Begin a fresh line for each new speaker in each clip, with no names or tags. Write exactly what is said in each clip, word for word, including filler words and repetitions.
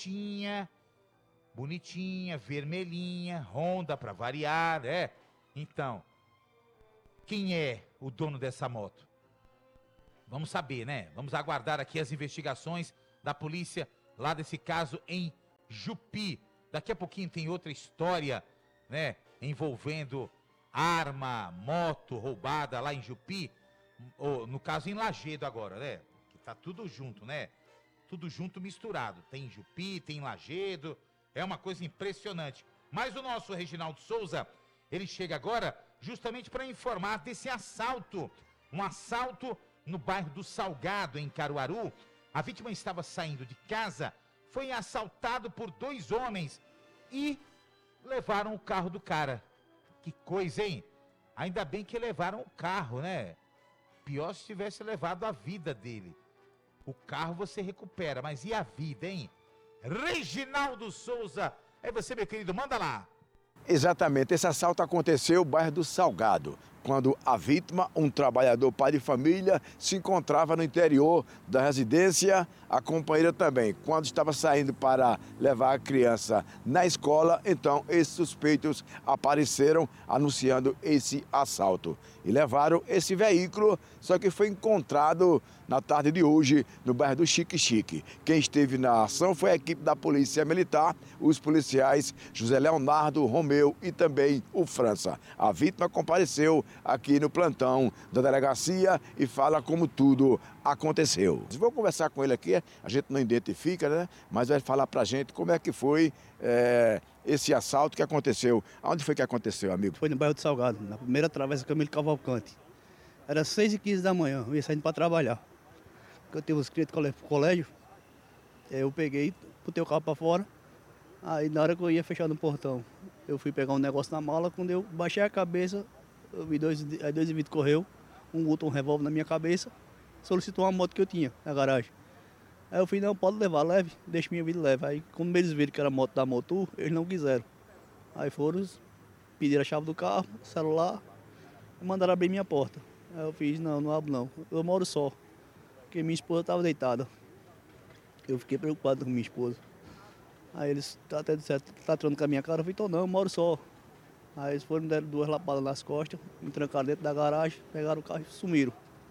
bonitinha, bonitinha, vermelhinha, Honda pra variar, é. Então, quem é o dono dessa moto? Vamos saber, né? Vamos aguardar aqui as investigações da polícia lá desse caso em Jupi. Daqui a pouquinho tem outra história, né? Envolvendo arma, moto roubada lá em Jupi. Ou, no caso em Lagedo agora, né? Que tá tudo junto, né? Tudo junto, misturado. Tem Jupi, tem Lagedo. É uma coisa impressionante. Mas o nosso Reginaldo Souza, ele chega agora justamente para informar desse assalto. Um assalto no bairro do Salgado, em Caruaru. A vítima estava saindo de casa, foi assaltado por dois homens e levaram o carro do cara. Que coisa, hein? Ainda bem que levaram o carro, né? Pior se tivesse levado a vida dele. O carro você recupera, mas e a vida, hein? Reginaldo Souza, é você, meu querido, manda lá.
Exatamente, esse assalto aconteceu no bairro do Salgado, quando a vítima, um trabalhador pai de família, se encontrava no interior da residência, a companheira também. Quando estava saindo para levar a criança na escola, então esses suspeitos apareceram anunciando esse assalto. E levaram esse veículo, só que foi encontrado na tarde de hoje no bairro do Chique Chique. Quem esteve na ação foi a equipe da Polícia Militar, os policiais José Leonardo, Romeu e também o França. A vítima compareceu aqui no plantão da delegacia e fala como tudo aconteceu. Vou conversar com ele aqui, a gente não identifica, né? Mas vai falar pra gente como é que foi é, esse assalto que aconteceu. Onde foi que aconteceu, amigo?
Foi no bairro do Salgado, na primeira travessa Camilo Cavalcante. Era seis e quinze da manhã, eu ia saindo para trabalhar. Porque eu tenho uns clientes do colégio, eu peguei, botei o carro para fora, aí na hora que eu ia fechar no portão, eu fui pegar um negócio na mala, quando eu baixei a cabeça, eu vi dois, aí dois indivíduos correu, um botou um revólver na minha cabeça, solicitou uma moto que eu tinha na garagem. Aí eu falei, não, pode levar, leve, deixa minha vida leve. Aí quando eles viram que era moto da Motul, eles não quiseram. Aí foram, pediram a chave do carro, celular, e mandaram abrir minha porta. Aí eu fiz, não, não abro não, eu moro só, porque minha esposa estava deitada. Eu fiquei preocupado com minha esposa. Aí eles, tá até certo, tá tirando com a minha cara, eu falei, então não, eu moro só. Aí eles foram, me deram duas lapadas nas costas, me trancaram dentro da garagem, pegaram o carro e sumiram.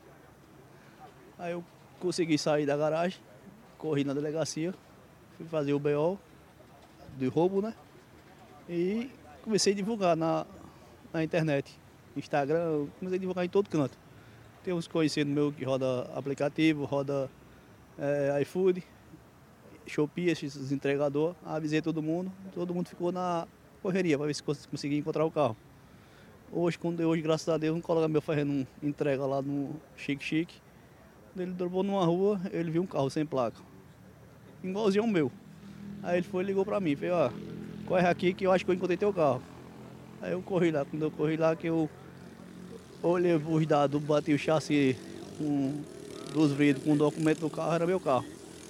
Aí eu consegui sair da garagem, corri na delegacia, fui fazer o B O de roubo, né? E comecei a divulgar na, na internet, Instagram, comecei a divulgar em todo canto. Tem uns conhecidos meus que roda aplicativo, roda é, iFood, Shopee, esses entregadores, avisei todo mundo, todo mundo ficou na correria para ver se conseguia encontrar o carro. Hoje, quando eu, hoje, graças a Deus, um colega meu fazendo uma entrega lá no Chique Chique, ele dobrou numa rua, ele viu um carro sem placa, igualzinho ao meu. Aí ele foi e ligou para mim, falei, ó, corre aqui que eu acho que eu encontrei teu carro. Aí eu corri lá, quando eu corri lá que eu olhei os dados, bati o chassi com, dos vidros com o documento do carro, era meu carro.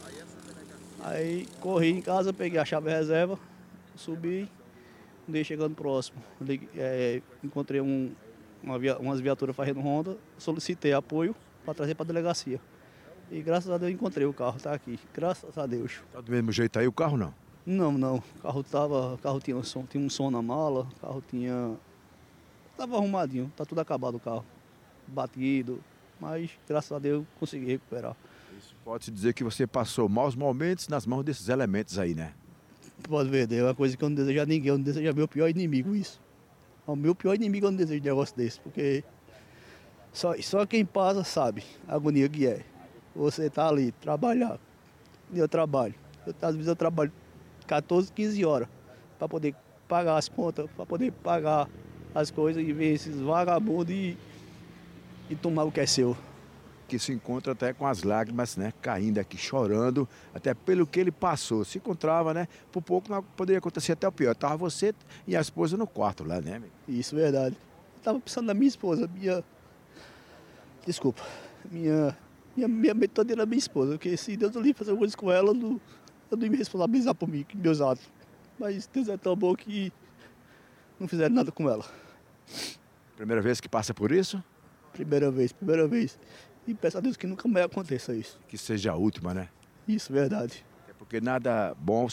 Aí corri em casa, peguei a chave reserva, subi, andei chegando próximo. É, encontrei um, uma via, umas viaturas fazendo ronda, solicitei apoio para trazer para a delegacia. E graças a Deus encontrei o carro, tá aqui, graças a Deus.
Tá do mesmo jeito aí o carro não?
Não, não, o carro, tava, o carro tinha, um som, tinha um som na mala, o carro tinha... Tava arrumadinho, tá tudo acabado o carro, batido, mas graças a Deus consegui recuperar.
Isso pode-se dizer que você passou maus momentos nas mãos desses elementos aí, né?
Pode ver, é uma coisa que eu não desejo a ninguém, eu não desejo a meu pior inimigo isso. O meu pior inimigo eu não desejo um negócio desse, porque só, só quem passa sabe a agonia que é. Você tá ali, trabalhar, e eu trabalho, eu, às vezes eu trabalho quatorze, quinze horas para poder pagar as contas, para poder pagar as coisas e ver esses vagabundos e, e tomar o que é seu.
Que se encontra até com as lágrimas, né, caindo aqui, chorando, até pelo que ele passou. Se encontrava, né, por pouco não poderia acontecer até o pior. Estava você e a esposa no quarto lá, né, amigo?
Isso, verdade. Eu estava pensando na minha esposa, minha... Desculpa, minha... Minha, minha mente toda era minha esposa, porque se Deus não livre fazer coisas com ela, eu não, eu não ia me responsabilizar por mim, meus atos. Mas Deus é tão bom que não fizeram nada com ela.
Primeira vez que passa por isso?
Primeira vez, primeira vez. E peço a Deus que nunca mais aconteça isso.
Que seja a última, né?
Isso, verdade.
É porque nada bom